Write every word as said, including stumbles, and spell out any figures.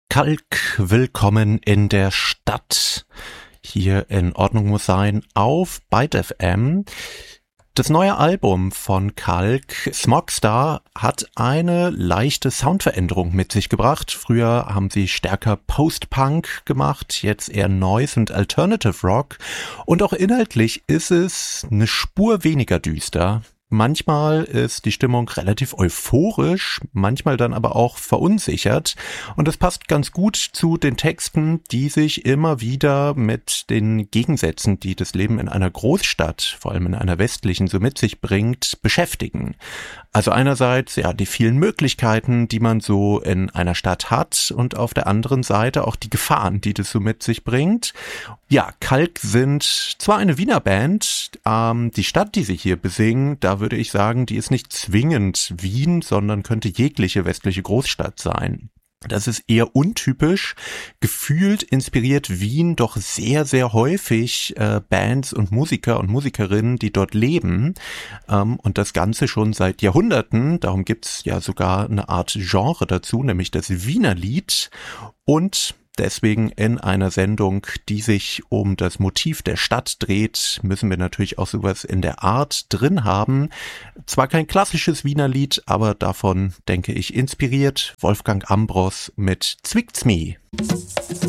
Kalk, willkommen in der Stadt. Hier in Ordnung muss sein auf Byte F M. Das neue Album von Kalk, Smogstar, hat eine leichte Soundveränderung mit sich gebracht. Früher haben sie stärker Post-Punk gemacht, jetzt eher Noise und Alternative Rock. Und auch inhaltlich ist es eine Spur weniger düster. Manchmal ist die Stimmung relativ euphorisch, manchmal dann aber auch verunsichert. Und das passt ganz gut zu den Texten, die sich immer wieder mit den Gegensätzen, die das Leben in einer Großstadt, vor allem in einer westlichen, so mit sich bringt, beschäftigen. Also einerseits ja die vielen Möglichkeiten, die man so in einer Stadt hat, und auf der anderen Seite auch die Gefahren, die das so mit sich bringt. Ja, Kalk sind zwar eine Wiener Band, ähm, die Stadt, die sie hier besingen, da würde ich sagen, die ist nicht zwingend Wien, sondern könnte jegliche westliche Großstadt sein. Das ist eher untypisch. Gefühlt inspiriert Wien doch sehr, sehr häufig äh, Bands und Musiker und Musikerinnen, die dort leben. Ähm, und das Ganze schon seit Jahrhunderten. Darum gibt's ja sogar eine Art Genre dazu, nämlich das Wienerlied. Und deswegen in einer Sendung, die sich um das Motiv der Stadt dreht, müssen wir natürlich auch sowas in der Art drin haben. Zwar kein klassisches Wienerlied, aber davon, denke ich, inspiriert Wolfgang Ambros mit Zwickt's mi.